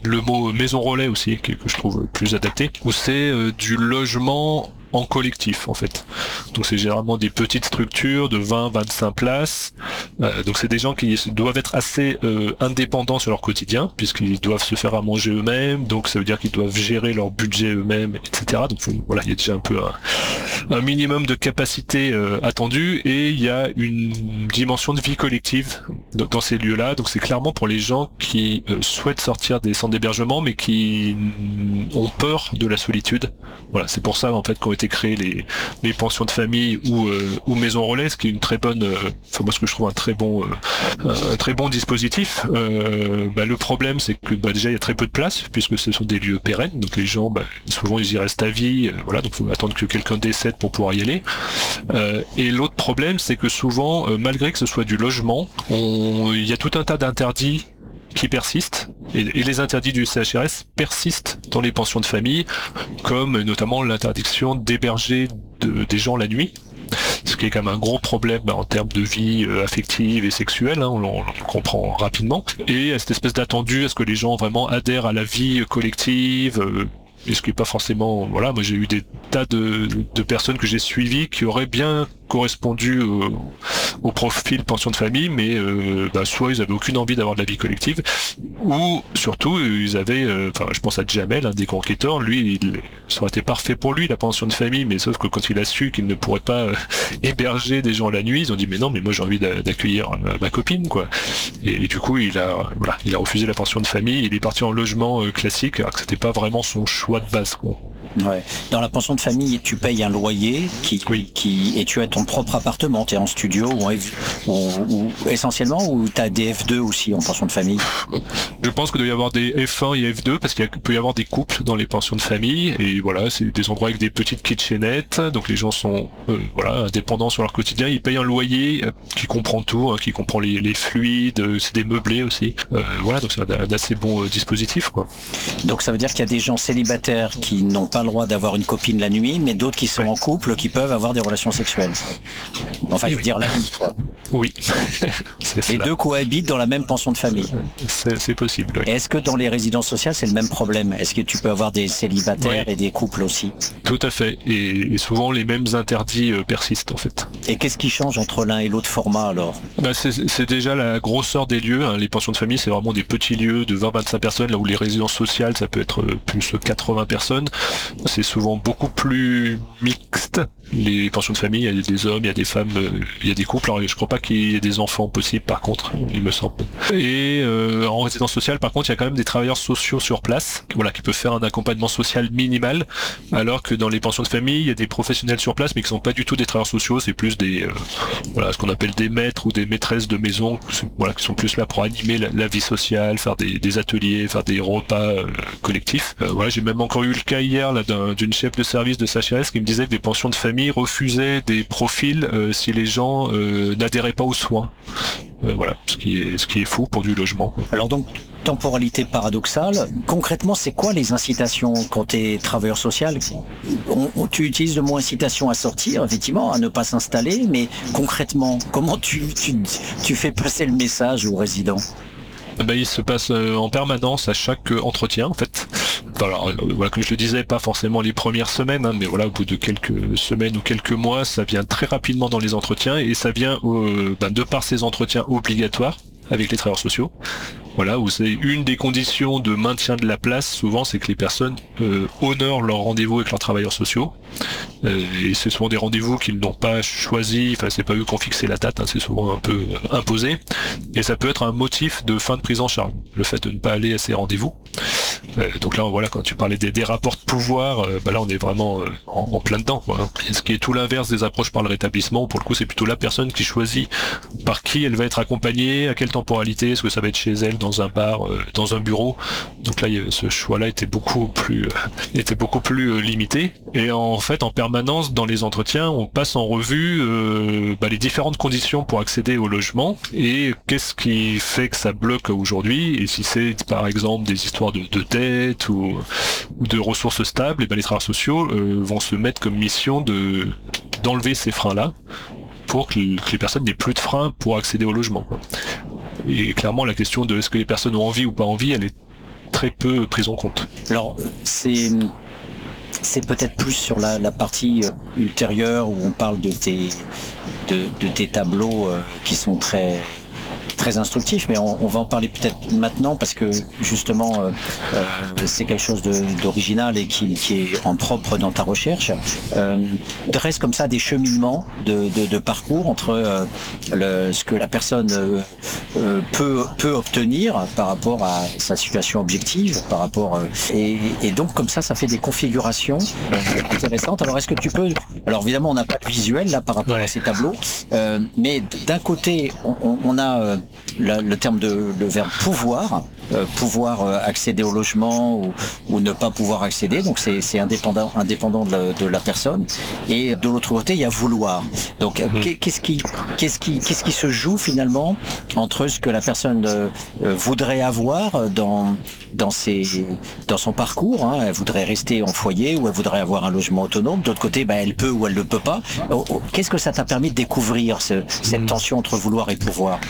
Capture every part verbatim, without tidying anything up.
le mot maison relais aussi, que, que je trouve plus adapté, où c'est euh, du logement en collectif en fait. Donc c'est généralement des petites structures de vingt à vingt-cinq places. Euh, donc c'est des gens qui doivent être assez euh, indépendants sur leur quotidien, puisqu'ils doivent se faire à manger eux-mêmes, donc ça veut dire qu'ils doivent gérer leur budget eux-mêmes, et cetera. Donc faut, voilà, il y a déjà un peu un, un minimum de capacité euh, attendue, et il y a une dimension de vie collective dans, dans ces lieux-là. Donc c'est clairement pour les gens qui euh, souhaitent sortir des centres d'hébergement, mais qui ont peur de la solitude. Voilà, c'est pour ça en fait qu'on été créer les, les pensions de famille ou, euh, ou maisons relais, ce qui est une très bonne, euh, enfin moi ce que je trouve un très bon, euh, un très bon dispositif. Euh, bah, le problème c'est que bah, déjà il y a très peu de place puisque ce sont des lieux pérennes, donc les gens bah, souvent ils y restent à vie, euh, voilà, donc il faut attendre que quelqu'un décède pour pouvoir y aller. Euh, et l'autre problème c'est que souvent, euh, malgré que ce soit du logement, on, il y a tout un tas d'interdits qui persistent, et, et les interdits du C H R S persistent dans les pensions de famille, comme notamment l'interdiction d'héberger de, des gens la nuit, ce qui est quand même un gros problème bah, en termes de vie euh, affective et sexuelle, hein, on, on le comprend rapidement, et à cette espèce d'attendu à ce que les gens vraiment adhèrent à la vie collective, euh, et ce qui est pas forcément, voilà, moi j'ai eu des tas de, de personnes que j'ai suivies qui auraient bien correspondu euh, au profil pension de famille, mais euh, bah, soit ils avaient aucune envie d'avoir de la vie collective, ou surtout ils avaient, enfin euh, je pense à Jamel, un des conquêteurs, lui, il, ça aurait été parfait pour lui la pension de famille, mais sauf que quand il a su qu'il ne pourrait pas euh, héberger des gens la nuit, ils ont dit mais non, mais moi j'ai envie d'accueillir euh, ma copine, quoi. Et, et du coup il a, voilà, il a refusé la pension de famille, il est parti en logement euh, classique, alors que c'était pas vraiment son choix de base, quoi. Ouais. Dans la pension de famille, tu payes un loyer qui, oui. qui et tu as ton propre appartement, tu es en studio ou, en F, ou, ou essentiellement, ou tu as des F deux aussi en pension de famille? Je pense qu'il doit y avoir des F un et F deux parce qu'il peut y avoir des couples dans les pensions de famille, et voilà, c'est des endroits avec des petites kitchenettes, donc les gens sont euh, voilà, indépendants sur leur quotidien, ils payent un loyer euh, qui comprend tout, hein, qui comprend les, les fluides, euh, c'est des meublés aussi, euh, voilà, donc c'est un, un assez bon euh, dispositif, quoi. Donc ça veut dire qu'il y a des gens célibataires qui n'ont pas le droit d'avoir une copine la nuit, mais d'autres qui sont ouais. en couple qui peuvent avoir des relations sexuelles. Enfin, oui, je veux oui. dire la nuit, quoi. Oui. Les deux cohabitent dans la même pension de famille. C'est possible. Oui. Est-ce que dans les résidences sociales, c'est le même problème? Est-ce que tu peux avoir des célibataires oui. et des couples aussi? Tout à fait. Et, et souvent, les mêmes interdits euh, persistent, en fait. Et qu'est-ce qui change entre l'un et l'autre format, alors? Bah, c'est déjà la grosseur des lieux. Hein. Les pensions de famille, c'est vraiment des petits lieux de vingt à vingt-cinq personnes, là où les résidences sociales, ça peut être plus quatre-vingts personnes. C'est souvent beaucoup plus mixte. Les pensions de famille, il y a des hommes, il y a des femmes, il y a des couples. Alors, je crois pas qu'il y ait des enfants possibles, par contre, il me semble. Et euh, en résidence sociale, par contre, il y a quand même des travailleurs sociaux sur place, voilà, qui peuvent faire un accompagnement social minimal, alors que dans les pensions de famille, il y a des professionnels sur place, mais qui sont pas du tout des travailleurs sociaux, c'est plus des, euh, voilà, ce qu'on appelle des maîtres ou des maîtresses de maison, voilà, qui sont plus là pour animer la, la vie sociale, faire des, des ateliers, faire des repas euh, collectifs. Euh, voilà, j'ai même encore eu le cas hier là d'une chef de service de C H R S qui me disait que des pensions de famille refusaient des profils euh, si les gens euh, n'adhéraient pas aux soins. Euh, voilà, ce qui est ce qui est fou pour du logement. Alors donc, temporalité paradoxale, concrètement, c'est quoi les incitations quand tu es travailleur social? on, on, Tu utilises le mot incitation à sortir, effectivement, à ne pas s'installer, mais concrètement, comment tu, tu, tu fais passer le message aux résidents? Ben, il se passe euh, en permanence à chaque euh, entretien, en fait. Alors, euh, voilà, comme je le disais, pas forcément les premières semaines, hein, mais voilà, au bout de quelques semaines ou quelques mois, ça vient très rapidement dans les entretiens, et ça vient euh, ben, de par ces entretiens obligatoires avec les travailleurs sociaux. Voilà, où c'est une des conditions de maintien de la place, souvent, c'est que les personnes euh, honorent leur rendez-vous avec leurs travailleurs sociaux. Euh, et c'est souvent des rendez-vous qu'ils n'ont pas choisi, enfin c'est pas eux qui ont fixé la date, hein, c'est souvent un peu euh, imposé. Et ça peut être un motif de fin de prise en charge, le fait de ne pas aller à ces rendez-vous. Euh, donc là, voilà, quand tu parlais des, des rapports de pouvoir, euh, bah là on est vraiment euh, en, en plein dedans, quoi. Et ce qui est tout l'inverse des approches par le rétablissement, pour le coup c'est plutôt la personne qui choisit par qui elle va être accompagnée, à quelle temporalité, est-ce que ça va être chez elle, dans un bar, euh, dans un bureau. Donc là, ce choix-là était beaucoup plus, euh, était beaucoup plus euh, limité. Et en fait, en permanence, dans les entretiens, on passe en revue euh, bah, les différentes conditions pour accéder au logement et qu'est-ce qui fait que ça bloque aujourd'hui. Et si c'est par exemple des histoires de, de dette ou, ou de ressources stables, et ben les travailleurs sociaux euh, vont se mettre comme mission de d'enlever ces freins-là pour que, que les personnes n'aient plus de freins pour accéder au logement, quoi. Et clairement, la question de est-ce que les personnes ont envie ou pas envie, elle est très peu prise en compte. Alors, c'est... C'est peut-être plus sur la, la partie ultérieure où on parle de tes, de, de tes tableaux euh, qui sont très, très instructifs, mais on, on va en parler peut-être maintenant parce que justement euh, euh, c'est quelque chose de, d'original et qui, qui est en propre dans ta recherche. Euh, dresse comme ça des cheminements de, de, de parcours entre euh, le, ce que la personne euh, euh, peut, peut obtenir par rapport à sa situation objective, par rapport euh, et, et donc comme ça ça fait des configurations euh, intéressantes. Alors est-ce que tu peux, alors évidemment on n'a pas de visuel là par rapport ouais. à ces tableaux, euh, mais d'un côté on, on a euh, le, le terme de le verbe pouvoir, euh, pouvoir euh, accéder au logement ou, ou ne pas pouvoir accéder, donc c'est, c'est indépendant, indépendant de la, de la personne. Et de l'autre côté, il y a vouloir. Donc mmh. qu'est-ce qui, qu'est-ce qui, qu'est-ce qui se joue finalement entre ce que la personne euh, voudrait avoir dans dans ses, dans son parcours, hein, elle voudrait rester en foyer ou elle voudrait avoir un logement autonome. D'autre côté, ben, elle peut ou elle ne peut pas. Qu'est-ce que ça t'a permis de découvrir ce, cette tension entre vouloir et pouvoir?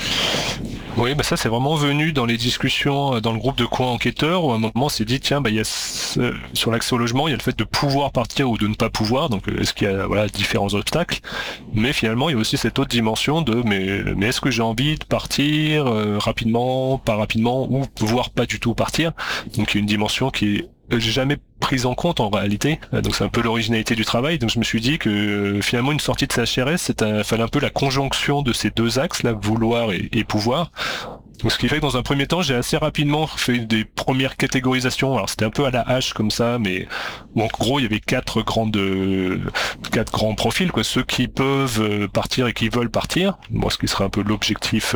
Oui, bah ça c'est vraiment venu dans les discussions dans le groupe de co-enquêteurs où à un moment on s'est dit tiens, bah, il y a ce, sur l'accès au logement, il y a le fait de pouvoir partir ou de ne pas pouvoir, donc est-ce qu'il y a voilà différents obstacles, mais finalement il y a aussi cette autre dimension de mais, mais est-ce que j'ai envie de partir euh, rapidement, pas rapidement, ou voire pas du tout partir, donc il y a une dimension qui est j'ai jamais prise en compte en réalité, donc c'est un peu l'originalité du travail, donc je me suis dit que finalement une sortie de C H R S, c'est un, fallait un peu la conjonction de ces deux axes là, vouloir et, et pouvoir. Donc ce qui fait que dans un premier temps, j'ai assez rapidement fait des premières catégorisations. Alors c'était un peu à la hache comme ça, mais où en gros il y avait quatre grandes, quatre grands profils, quoi. Ceux qui peuvent partir et qui veulent partir, bon, ce qui serait un peu l'objectif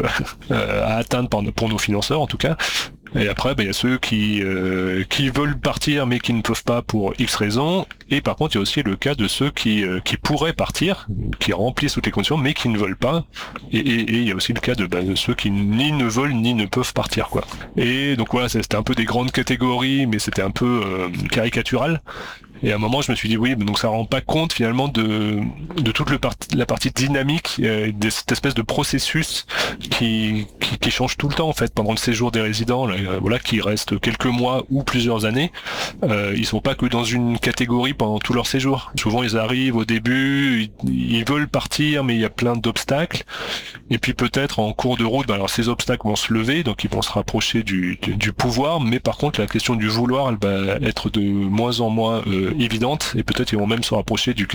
à atteindre pour nos financeurs en tout cas. Et après, ben, il y a ceux qui euh, qui veulent partir mais qui ne peuvent pas pour X raisons. Et par contre, il y a aussi le cas de ceux qui euh, qui pourraient partir, qui remplissent toutes les conditions, mais qui ne veulent pas. Et, et, et il y a aussi le cas de, ben, de ceux qui ni ne veulent ni ne peuvent partir, quoi. Et donc voilà, c'était un peu des grandes catégories, mais c'était un peu euh, caricatural. Et à un moment, je me suis dit oui, donc ça rend pas compte finalement de de toute le part, la partie dynamique euh, de cette espèce de processus qui, qui qui change tout le temps en fait pendant le séjour des résidents, là, euh, voilà, qui restent quelques mois ou plusieurs années. Euh, ils sont pas que dans une catégorie pendant tout leur séjour. Souvent, ils arrivent au début, ils, ils veulent partir, mais il y a plein d'obstacles. Et puis peut-être en cours de route, ben alors ces obstacles vont se lever, donc ils vont se rapprocher du du, du pouvoir. Mais par contre, la question du vouloir, elle va être de moins en moins euh, évidente, et peut-être ils vont même se rapprocher du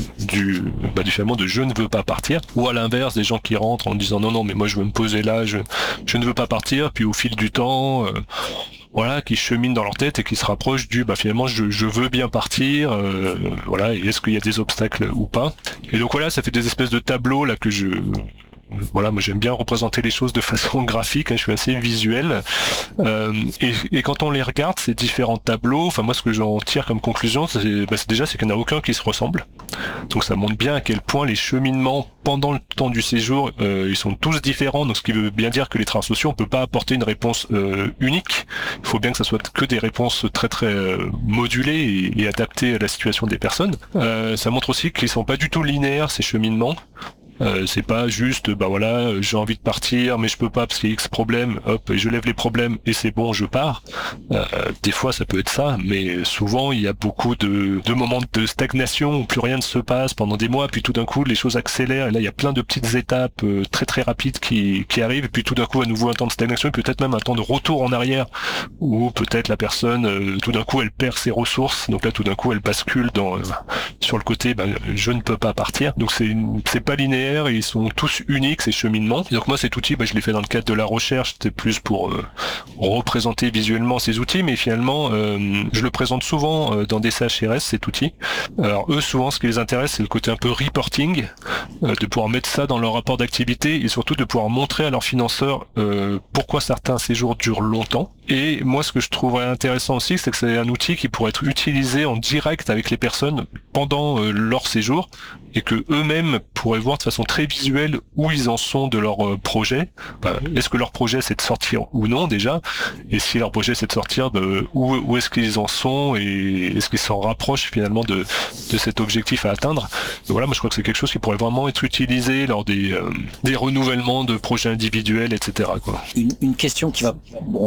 du bah, du finalement de je ne veux pas partir, ou à l'inverse des gens qui rentrent en disant non non mais moi je veux me poser là, je je ne veux pas partir, puis au fil du temps euh, voilà, qui cheminent dans leur tête et qui se rapprochent du bah finalement je je veux bien partir, euh, voilà, et est-ce qu'il y a des obstacles ou pas. Et donc voilà, ça fait des espèces de tableaux là que je voilà, moi j'aime bien représenter les choses de façon graphique, hein, je suis assez visuel, euh, et, et quand on les regarde, ces différents tableaux, enfin moi ce que j'en tire comme conclusion, c'est, bah, c'est déjà c'est qu'il n'y en a aucun qui se ressemble, donc ça montre bien à quel point les cheminements pendant le temps du séjour, euh, ils sont tous différents, donc ce qui veut bien dire que les travailleurs sociaux, on peut pas apporter une réponse euh, unique, il faut bien que ça soit que des réponses très très euh, modulées et, et adaptées à la situation des personnes. Euh, ça montre aussi qu'ils sont pas du tout linéaires ces cheminements. Euh, c'est pas juste bah voilà, j'ai envie de partir mais je peux pas parce qu'il y a X problème, hop, et je lève les problèmes et c'est bon, je pars. Euh, des fois ça peut être ça, mais souvent il y a beaucoup de, de moments de stagnation où plus rien ne se passe pendant des mois, puis tout d'un coup les choses accélèrent et là il y a plein de petites étapes euh, très très rapides qui, qui arrivent, et puis tout d'un coup à nouveau un temps de stagnation et peut-être même un temps de retour en arrière où peut-être la personne euh, tout d'un coup elle perd ses ressources, donc là tout d'un coup elle bascule dans euh, sur le côté bah, je ne peux pas partir. Donc c'est une, c'est pas linéaire. Et ils sont tous uniques ces cheminements. Et donc moi cet outil, bah, je l'ai fait dans le cadre de la recherche, c'était plus pour euh, représenter visuellement ces outils, mais finalement euh, je le présente souvent euh, dans des C H R S cet outil. Alors eux souvent ce qui les intéresse c'est le côté un peu reporting, euh, de pouvoir mettre ça dans leur rapport d'activité et surtout de pouvoir montrer à leurs financeurs euh, pourquoi certains séjours durent longtemps. Et moi ce que je trouverais intéressant aussi, c'est que c'est un outil qui pourrait être utilisé en direct avec les personnes pendant euh, leur séjour, et que eux-mêmes pourraient voir de façon très visuelle où ils en sont de leur euh, projet. Bah, est-ce que leur projet c'est de sortir ou non déjà, et si leur projet c'est de sortir, bah, où, où est-ce qu'ils en sont et est-ce qu'ils s'en rapprochent finalement de, de cet objectif à atteindre. Donc voilà, moi je crois que c'est quelque chose qui pourrait vraiment être utilisé lors des, euh, des renouvellements de projets individuels, et cetera, quoi. Une, une question qui va, bon, euh,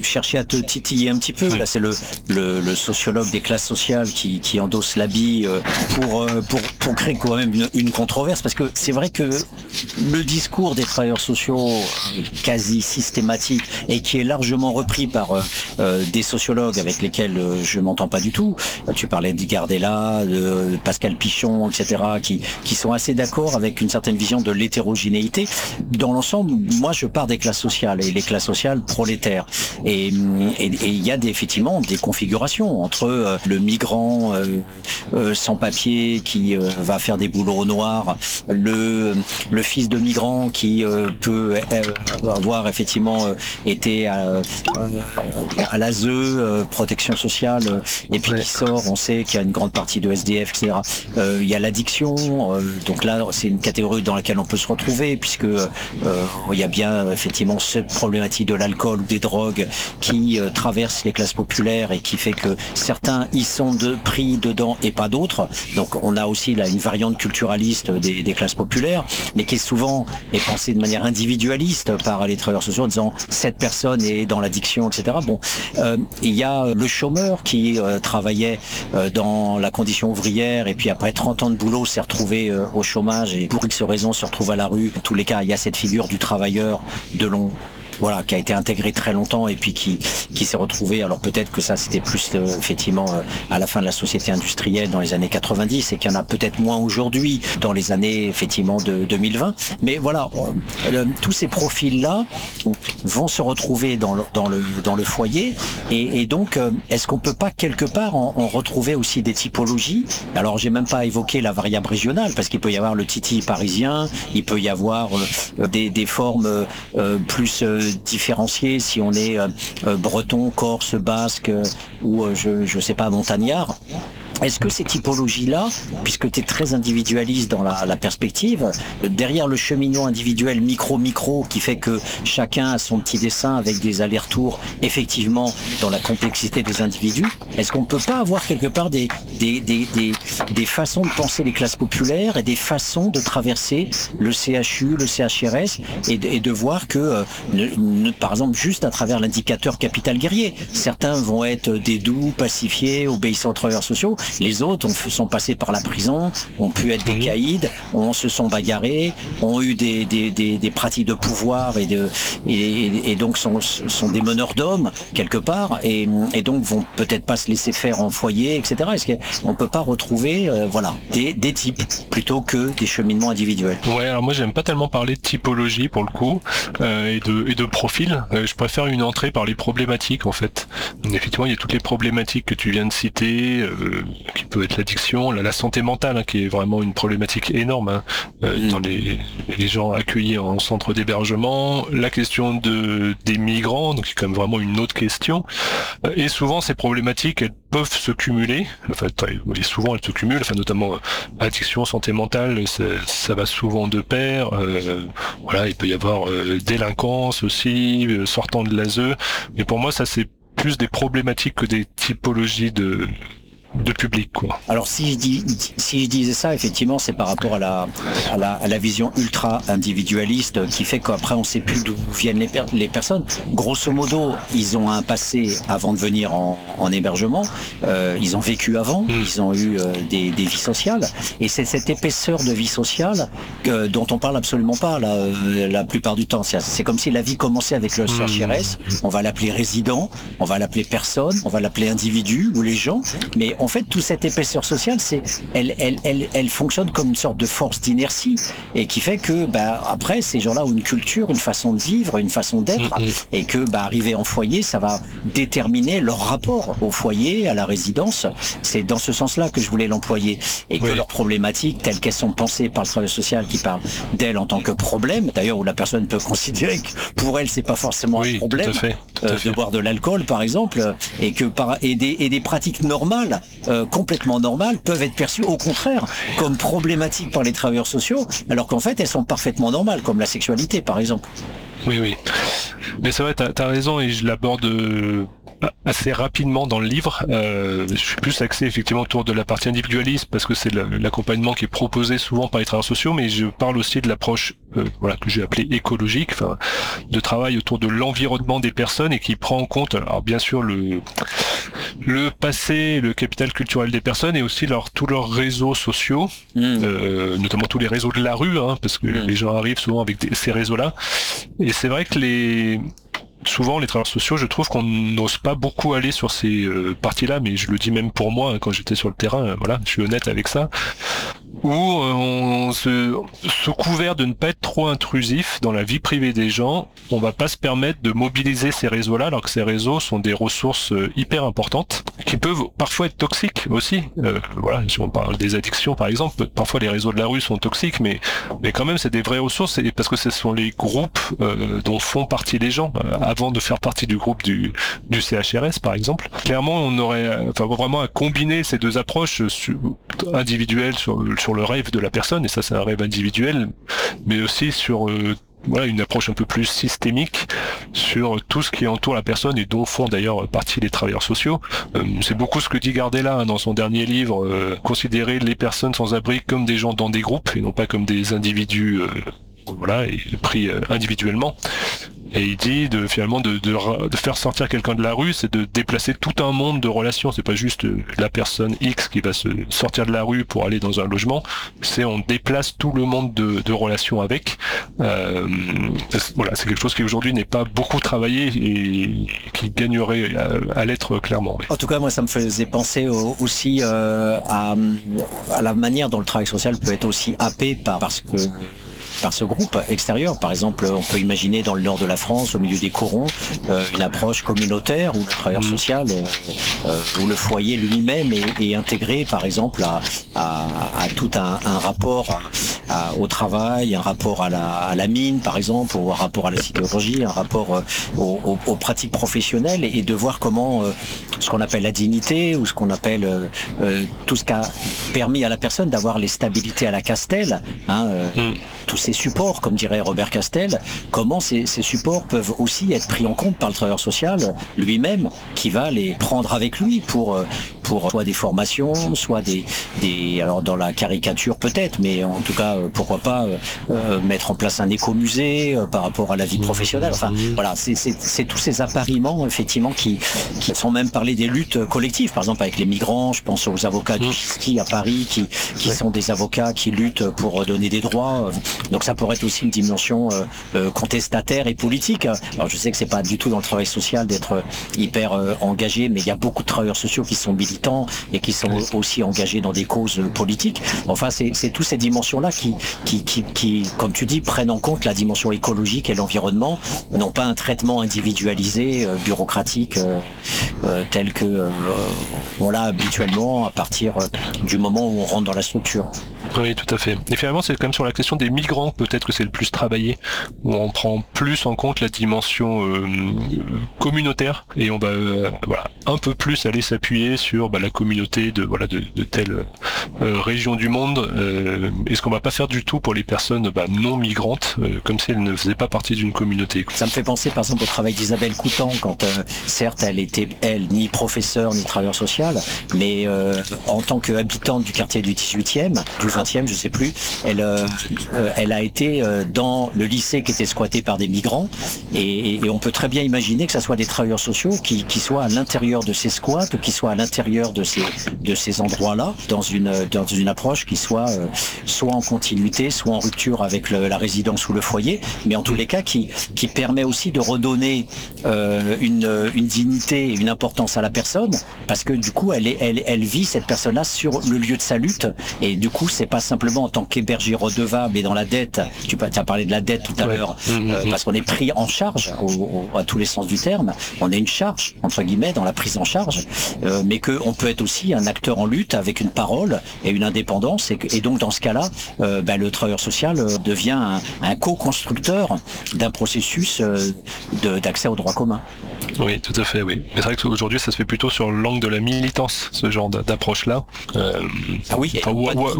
chercher à te titiller un petit peu. Là, c'est le, le, le sociologue des classes sociales qui, qui endosse l'habit pour, pour, pour créer quand même une, une controverse, parce que c'est vrai que le discours des travailleurs sociaux quasi systématique et qui est largement repris par euh, des sociologues avec lesquels euh, je m'entends pas du tout. Tu parlais de Gardella, de Pascal Pichon, et cetera, qui, qui sont assez d'accord avec une certaine vision de l'hétérogénéité. Dans l'ensemble, moi, je pars des classes sociales et les classes sociales prolétaires. Et il y a des, effectivement des configurations entre euh, le migrant euh, euh, sans papier qui euh, va faire des boulots au noir, le, le fils de migrant qui euh, peut euh, avoir effectivement euh, été à, à l'A S E, euh, protection sociale, euh, et puis ouais. qui sort, on sait qu'il y a une grande partie de S D F, et cetera. Euh, il y a l'addiction, euh, donc là c'est une catégorie dans laquelle on peut se retrouver, puisque euh, il y a bien effectivement cette problématique de l'alcool ou des drogues qui euh, traverse les classes populaires et qui fait que certains y sont de pris dedans et pas d'autres. Donc on a aussi là une variante culturaliste des, des classes populaires, mais qui est souvent est pensée de manière individualiste par les travailleurs sociaux en disant cette personne est dans l'addiction, et cetera. Bon, euh, il y a le chômeur qui euh, travaillait euh, dans la condition ouvrière et puis après trente ans de boulot s'est retrouvé euh, au chômage et pour X raisons se retrouve à la rue. En tous les cas, il y a cette figure du travailleur de long. Voilà, qui a été intégré très longtemps et puis qui qui s'est retrouvé. Alors peut-être que ça c'était plus euh, effectivement euh, à la fin de la société industrielle dans les années quatre-vingt-dix et qu'il y en a peut-être moins aujourd'hui dans les années effectivement de deux mille vingt. Mais voilà, euh, tous ces profils-là vont se retrouver dans le dans le dans le foyer et, et donc euh, est-ce qu'on peut pas quelque part en, en retrouver aussi des typologies? Alors j'ai même pas évoqué la variable régionale parce qu'il peut y avoir le titi parisien, il peut y avoir euh, des des formes euh, plus euh, différencier si on est euh, breton, corse, basque euh, ou euh, je je sais pas montagnard. Est-ce que ces typologies-là, puisque tu es très individualiste dans la, la perspective, derrière le cheminement individuel micro-micro qui fait que chacun a son petit dessin avec des allers-retours effectivement dans la complexité des individus, est-ce qu'on peut pas avoir quelque part des, des, des, des, des façons de penser les classes populaires et des façons de traverser le C H U, le C H R S et de, et de voir que, euh, ne, ne, par exemple, juste à travers l'indicateur capital guerrier, certains vont être des doux, pacifiés, obéissants aux travailleurs sociaux. Les autres ont, sont passés par la prison, ont pu être des caïds, ont se sont bagarrés, ont eu des, des, des, des pratiques de pouvoir et, de, et, et donc sont, sont des meneurs d'hommes quelque part et, et donc vont peut-être pas se laisser faire en foyer, et cetera. Est-ce qu'on peut pas retrouver euh, voilà, des, des types plutôt que des cheminements individuels? Ouais, alors moi j'aime pas tellement parler de typologie pour le coup euh, et de et de profil. Euh, je préfère une entrée par les problématiques en fait. Donc, effectivement, il y a toutes les problématiques que tu viens de citer. Euh, qui peut être l'addiction, la, la santé mentale, hein, qui est vraiment une problématique énorme hein, euh, dans les, les gens accueillis en centre d'hébergement, la question de des migrants, donc c'est quand même vraiment une autre question, euh, et souvent ces problématiques, elles peuvent se cumuler, enfin très, souvent elles se cumulent, enfin notamment euh, addiction, santé mentale, ça, ça va souvent de pair, euh, voilà, il peut y avoir euh, délinquance aussi, euh, sortant de l'A S E, mais pour moi ça c'est plus des problématiques que des typologies de de public quoi. Alors si je dis si je disais ça effectivement c'est par rapport à la à la à la vision ultra individualiste qui fait qu'après on sait plus d'où viennent les per- les personnes. Grosso modo, ils ont un passé avant de venir en, en hébergement, euh, ils ont vécu avant, mmh. ils ont eu euh, des des vies sociales et c'est cette épaisseur de vie sociale que, dont on parle absolument pas là euh, la plupart du temps. C'est, c'est comme si la vie commençait avec le C H R S, on va l'appeler résident, on va l'appeler personne, on va l'appeler individu ou les gens, mais en fait, toute cette épaisseur sociale, c'est, elle, elle, elle, elle fonctionne comme une sorte de force d'inertie et qui fait que, bah, après, ces gens-là ont une culture, une façon de vivre, une façon d'être, et que, bah, arriver en foyer, ça va déterminer leur rapport au foyer, à la résidence. C'est dans ce sens-là que je voulais l'employer et que oui. leurs problématiques, telles qu'elles sont pensées par le travail social, qui parle d'elles en tant que problème, d'ailleurs où la personne peut considérer que pour elle, c'est pas forcément oui, un problème tout à fait, tout à euh, fait. de boire de l'alcool, par exemple, et que par et des et des pratiques normales. Euh, complètement normales peuvent être perçues au contraire comme problématiques par les travailleurs sociaux alors qu'en fait elles sont parfaitement normales comme la sexualité par exemple. Oui oui mais c'est vrai t'as, t'as raison et je l'aborde euh, assez rapidement dans le livre. Euh, je suis plus axé effectivement autour de la partie individualiste parce que c'est l'accompagnement qui est proposé souvent par les travailleurs sociaux, mais je parle aussi de l'approche euh, voilà, que j'ai appelée écologique, enfin, de travail autour de l'environnement des personnes et qui prend en compte, alors bien sûr, le, le passé, le capital culturel des personnes et aussi leur, tous leurs réseaux sociaux, mmh. euh, notamment tous les réseaux de la rue, hein, parce que mmh. les gens arrivent souvent avec des, ces réseaux-là. Et c'est vrai que les... souvent les travailleurs sociaux, je trouve qu'on n'ose pas beaucoup aller sur ces euh, parties-là, mais je le dis même pour moi, hein, quand j'étais sur le terrain, euh, voilà, je suis honnête avec ça, où euh, on se, sous couvert de ne pas être trop intrusif dans la vie privée des gens, on va pas se permettre de mobiliser ces réseaux-là, alors que ces réseaux sont des ressources euh, hyper importantes, qui peuvent parfois être toxiques aussi. Euh, voilà, si on parle des addictions par exemple, parfois les réseaux de la rue sont toxiques, mais mais quand même c'est des vraies ressources, et parce que ce sont les groupes euh, dont font partie les gens. Euh, avant de faire partie du groupe du, du C H R S par exemple. Clairement, on aurait enfin, vraiment à combiner ces deux approches sur, individuelles sur, sur le rêve de la personne, et ça c'est un rêve individuel, mais aussi sur euh, voilà, une approche un peu plus systémique sur tout ce qui entoure la personne et dont font d'ailleurs partie les travailleurs sociaux. Euh, c'est beaucoup ce que dit Gardella hein, dans son dernier livre, euh, considérer les personnes sans abri comme des gens dans des groupes et non pas comme des individus euh, voilà, et pris euh, individuellement. Et il dit de finalement de, de, de faire sortir quelqu'un de la rue, c'est de déplacer tout un monde de relations. C'est pas juste la personne X qui va se sortir de la rue pour aller dans un logement. C'est on déplace tout le monde de, de relations avec. Euh, voilà, c'est quelque chose qui aujourd'hui n'est pas beaucoup travaillé et qui gagnerait à, à l'être clairement. En tout cas, moi, ça me faisait penser au, aussi euh, à, à la manière dont le travail social peut être aussi happé par parce que par ce groupe extérieur. Par exemple, on peut imaginer dans le nord de la France, au milieu des corons, euh, une approche communautaire où le travailleur social, euh, euh, où le foyer lui-même est, est intégré, par exemple, à, à, à tout un, un rapport à, au travail, un rapport à la, à la mine, par exemple, ou un rapport à la sidérurgie, un rapport euh, aux, aux, aux pratiques professionnelles, et de voir comment euh, ce qu'on appelle la dignité ou ce qu'on appelle euh, euh, tout ce qui a permis à la personne d'avoir les stabilités à la Castel, hein, euh, mm. tous ces supports, comme dirait Robert Castel, comment ces, ces supports peuvent aussi être pris en compte par le travailleur social lui-même, qui va les prendre avec lui pour, pour soit des formations, soit des, des alors dans la caricature peut-être, mais en tout cas, pourquoi pas euh, mettre en place un écomusée euh, par rapport à la vie professionnelle. Enfin, voilà, c'est, c'est, c'est tous ces appariements, effectivement, qui, qui sont même parlé des luttes collectives, par exemple avec les migrants, je pense aux avocats du ski à Paris, qui, qui ouais. sont des avocats qui luttent pour donner des droits. Donc ça pourrait être aussi une dimension euh, euh, contestataire et politique. Alors je sais que c'est pas du tout dans le travail social d'être hyper euh, engagé, mais il y a beaucoup de travailleurs sociaux qui sont militants et qui sont oui. aussi engagés dans des causes politiques. Enfin, c'est, c'est toutes ces dimensions-là qui, qui, qui, qui, comme tu dis, prennent en compte la dimension écologique et l'environnement, non pas un traitement individualisé, euh, bureaucratique, euh, euh, tel que euh, on l'a habituellement à partir euh, du moment où on rentre dans la structure. Oui, tout à fait. Et finalement, c'est quand même sur la question des migrants, peut-être que c'est le plus travaillé, où on prend plus en compte la dimension euh, communautaire et on va euh, voilà, un peu plus aller s'appuyer sur bah, la communauté de voilà de, de telle euh, région du monde. Euh, et ce qu'on va pas faire du tout pour les personnes bah, non migrantes, euh, comme si elles ne faisaient pas partie d'une communauté. Ça me fait penser par exemple au travail d'Isabelle Coutan, quand euh, certes elle était elle ni professeure ni travailleur social, mais euh, en tant qu'habitante du quartier du dix-huitième, du vingtième, je sais plus, elle euh, elle a été euh, dans le lycée qui était squatté par des migrants, et, et on peut très bien imaginer que ça soit des travailleurs sociaux qui, qui soient à l'intérieur de ces squats, ou qui soient à l'intérieur de ces de ces endroits-là, dans une dans une approche qui soit euh, soit en continuité, soit en rupture avec le, la résidence ou le foyer, mais en tous les cas qui qui permet aussi de redonner euh, une une dignité et une importance à la personne, parce que du coup elle est elle elle vit cette personne-là sur le lieu de sa lutte, et du coup c'est pas simplement en tant qu'hébergé redevable et dans la dette. Tu as parlé de la dette tout à ouais. l'heure, euh, parce qu'on est pris en charge au, au, à tous les sens du terme. On est une charge entre guillemets dans la prise en charge, euh, mais que on peut être aussi un acteur en lutte avec une parole et une indépendance, et, que, et donc dans ce cas-là, euh, ben, le travailleur social euh, devient un, un co-constructeur d'un processus euh, de, d'accès au droit commun. Oui, tout à fait, oui. Mais c'est vrai qu'aujourd'hui, ça se fait plutôt sur l'angle de la militance, ce genre d'approche-là. Euh, ah oui, enfin, ou, ou, ou,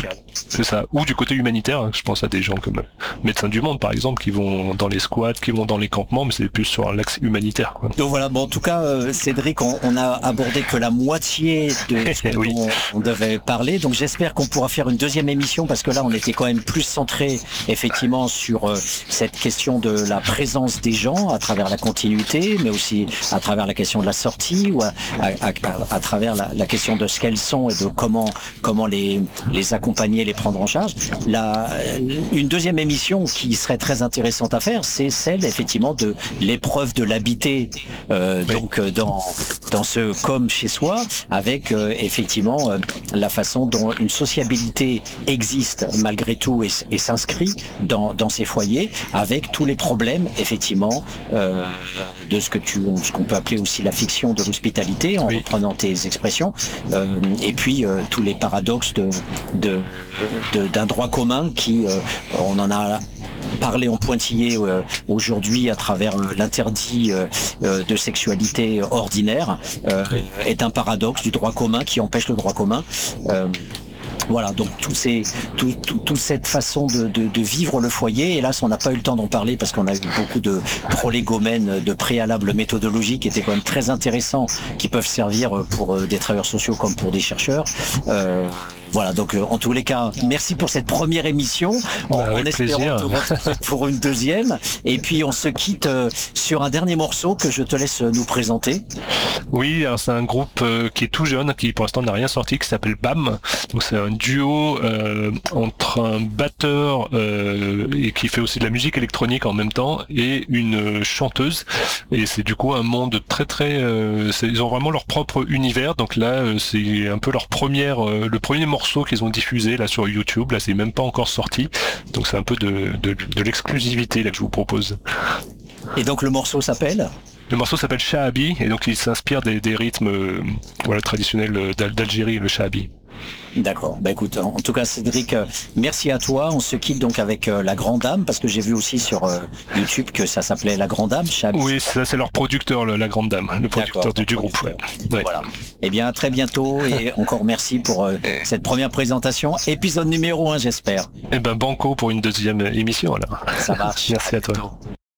C'est ça. Ou du côté humanitaire, hein. Je pense à des gens comme Médecins du Monde, par exemple, qui vont dans les squats, qui vont dans les campements, mais c'est plus sur l'axe humanitaire, quoi. Donc voilà, bon, en tout cas, euh, Cédric, on, on a abordé que la moitié de ce oui. dont on devait parler. Donc j'espère qu'on pourra faire une deuxième émission, parce que là, on était quand même plus centré, effectivement, sur euh, cette question de la présence des gens à travers la continuité, mais aussi à travers la question de la sortie, ou à, à, à, à travers la, la question de ce qu'elles sont et de comment comment les les accompagner, les prendre en charge. La, une deuxième émission qui serait très intéressante à faire, c'est celle effectivement de l'épreuve de l'habiter, euh, oui. donc dans dans ce comme chez soi, avec euh, effectivement euh, la façon dont une sociabilité existe malgré tout et, et s'inscrit dans dans ces foyers, avec tous les problèmes effectivement euh, de ce que tu ce qu'on peut appeler aussi la fiction de l'hospitalité, en oui. reprenant tes expressions, euh, et puis euh, tous les paradoxes de de, de d'un droit commun qui euh, on en a parlé en pointillé euh, aujourd'hui à travers euh, l'interdit euh, euh, de sexualité ordinaire, euh, est un paradoxe du droit commun qui empêche le droit commun. Euh, Voilà, donc tout ces, tout, tout, toute cette façon de, de, de vivre le foyer, hélas on n'a pas eu le temps d'en parler parce qu'on a eu beaucoup de prolégomènes, de préalables méthodologiques qui étaient quand même très intéressants, qui peuvent servir pour des travailleurs sociaux comme pour des chercheurs. Euh, Voilà, donc euh, en tous les cas, merci pour cette première émission. En, bah, en espérant te retrouver pour une deuxième. Et puis on se quitte euh, sur un dernier morceau que je te laisse nous présenter. Oui, alors c'est un groupe euh, qui est tout jeune, qui pour l'instant n'a rien sorti, qui s'appelle B A M. Donc c'est un duo euh, entre un batteur euh, et qui fait aussi de la musique électronique en même temps et une chanteuse. Et c'est du coup un monde très très. Euh, ils ont vraiment leur propre univers. Donc là, euh, c'est un peu leur première, euh, le premier morceau morceau qu'ils ont diffusé là sur YouTube, là c'est même pas encore sorti, donc c'est un peu de, de, de l'exclusivité là que je vous propose. Et donc le morceau s'appelle ? Le morceau s'appelle Shahabi et donc il s'inspire des, des rythmes euh, voilà, traditionnels d'Al- d'Algérie, le Shahabi. D'accord. Bah écoute, en tout cas Cédric, euh, merci à toi. On se quitte donc avec euh, La Grande Dame, parce que j'ai vu aussi sur euh, YouTube que ça s'appelait La Grande Dame. Shahabi. Oui, ça c'est leur producteur, le, La Grande Dame, le producteur du, du groupe. Ouais. Ouais. Voilà. Eh bien, à très bientôt et encore merci pour euh, cette première présentation. Épisode numéro un, j'espère. Eh ben banco pour une deuxième émission alors. Ça marche. Merci à toi.